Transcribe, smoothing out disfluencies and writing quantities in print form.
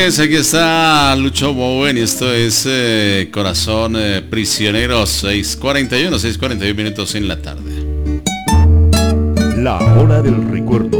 Aquí está Lucho Bowen y esto es Corazón Prisionero, 6:41 minutos en la tarde. La hora del recuerdo.